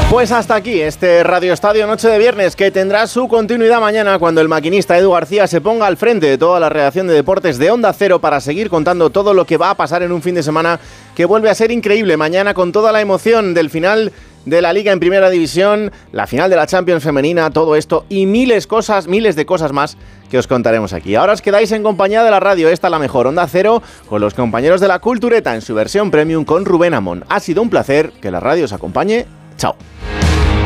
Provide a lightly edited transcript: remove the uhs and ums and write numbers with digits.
Pues hasta aquí este Radio Estadio Noche de Viernes, que tendrá su continuidad mañana cuando el maquinista Edu García se ponga al frente de toda la redacción de deportes de Onda Cero para seguir contando todo lo que va a pasar en un fin de semana que vuelve a ser increíble. Mañana con toda la emoción del final de la Liga en Primera División, la final de la Champions femenina, todo esto y miles de cosas más que os contaremos aquí. Ahora os quedáis en compañía de la radio, esta la mejor, Onda Cero, con los compañeros de La Cultureta en su versión premium con Rubén Amón. Ha sido un placer, que la radio os acompañe. Chao.